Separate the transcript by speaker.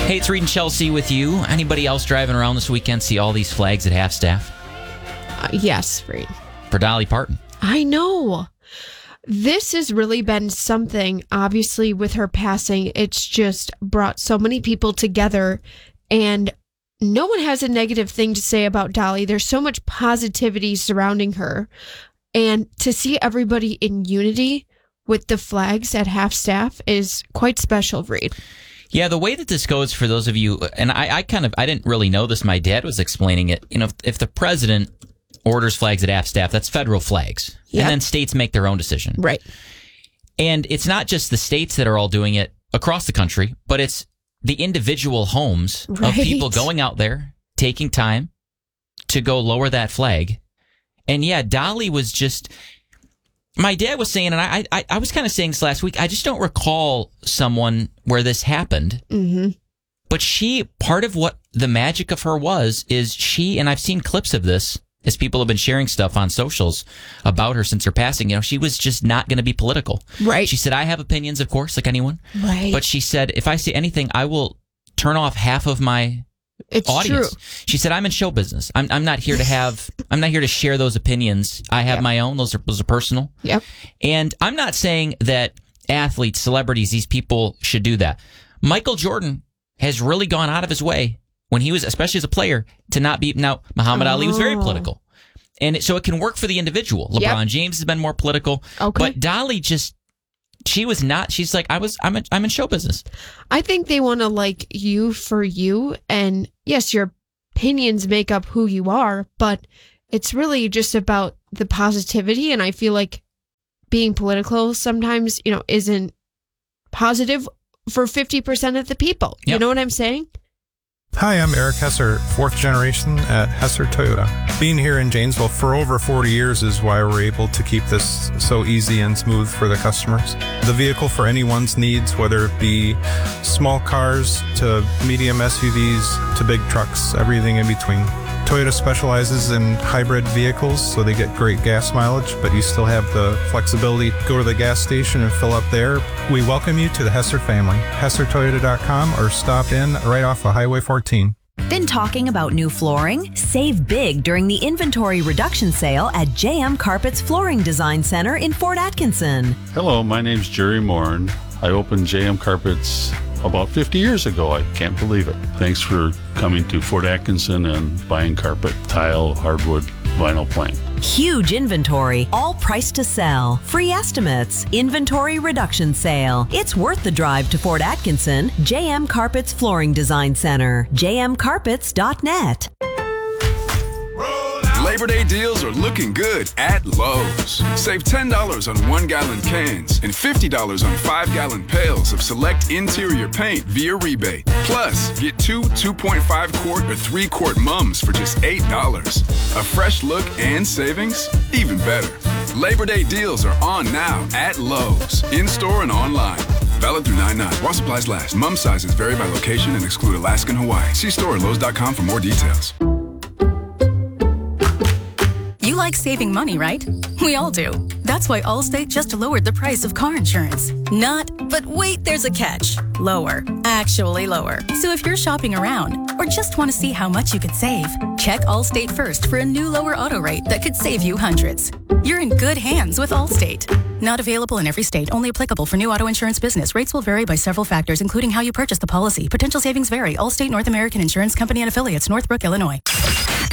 Speaker 1: Hey, it's Reed and Chelsea with you. Anybody else driving around this weekend see all these flags at half-staff?
Speaker 2: Yes, Reed.
Speaker 1: For Dolly Parton.
Speaker 2: I know. This has really been something, obviously, with her passing. It's just brought so many people together, and no one has a negative thing to say about Dolly. There's so much positivity surrounding her. And to see everybody in unity with the flags at half-staff is quite special, Reed.
Speaker 1: Yeah, the way that this goes for those of you, and I didn't really know this. My dad was explaining it. You know, if the president orders flags at half-staff, that's federal flags.
Speaker 2: Yep.
Speaker 1: And then states make their own decision.
Speaker 2: Right.
Speaker 1: And it's not just the states that are all doing it across the country, but it's the individual homes of people going out there, taking time to go lower that flag. And yeah, Dolly was just... My dad was saying, and I was kind of saying this last week, I just don't recall someone where this happened.
Speaker 2: Mm-hmm.
Speaker 1: But part of what the magic of her is she, and I've seen clips of this, as people have been sharing stuff on socials about her since her passing, she was just not going to be political.
Speaker 2: Right.
Speaker 1: She said, I have opinions, of course, like anyone.
Speaker 2: Right.
Speaker 1: But she said, if I say anything, I will turn off half of my audience.
Speaker 2: True.
Speaker 1: She said, I'm in show business. I'm not here to share those opinions. I have my own. Those are personal.
Speaker 2: Yep.
Speaker 1: And I'm not saying that athletes, celebrities, these people should do that. Michael Jordan has really gone out of his way when he was, especially as a player, to not be. Now, Muhammad Ali was very political. And so it can work for the individual. LeBron James has been more political.
Speaker 2: Okay.
Speaker 1: But Dolly she was not. She's like, I'm in show business.
Speaker 2: I think they want to like you for you. And yes, your opinions make up who you are, but it's really just about the positivity. And I feel like being political sometimes, isn't positive for 50% of the people.
Speaker 1: Yep.
Speaker 2: You know what I'm saying?
Speaker 3: Hi, I'm Eric Hesser, 4th generation at Hesser Toyota. Being here in Janesville for over 40 years is why we're able to keep this so easy and smooth for the customers. The vehicle for anyone's needs, whether it be small cars to medium SUVs to big trucks, everything in between. Toyota specializes in hybrid vehicles, so they get great gas mileage, but you still have the flexibility to go to the gas station and fill up there. We welcome you to the Hesser family. HesserToyota.com or stop in right off of Highway 14.
Speaker 4: Been talking about new flooring? Save big during the inventory reduction sale at JM Carpets Flooring Design Center in Fort Atkinson.
Speaker 5: Hello, my name's Jerry Morin. I opened JM Carpets about 50 years ago. I can't believe it. Thanks for coming to Fort Atkinson and buying carpet, tile, hardwood, vinyl plank.
Speaker 4: Huge inventory, all priced to sell. Free estimates, inventory reduction sale. It's worth the drive to Fort Atkinson. JM Carpets Flooring Design Center. jmcarpets.net.
Speaker 6: Labor Day deals are looking good at Lowe's. Save $10 on 1-gallon cans and $50 on 5-gallon pails of select interior paint via rebate. Plus, get 2.5 quart or 3-quart mums for just $8. A fresh look and savings? Even better. Labor Day deals are on now at Lowe's, in-store and online. Valid through 9/9. While supplies last. Mum sizes vary by location and exclude Alaska and Hawaii. See store at Lowe's.com for more details.
Speaker 7: You like saving money, right? We all do. That's why Allstate just lowered the price of car insurance. But wait, there's a catch. Lower. Actually lower. So if you're shopping around or just want to see how much you could save, check Allstate first for a new lower auto rate that could save you hundreds. You're in good hands with Allstate. Not available in every state. Only applicable for new auto insurance business. Rates will vary by several factors, including how you purchase the policy. Potential savings vary. Allstate North American Insurance Company and Affiliates, Northbrook, Illinois.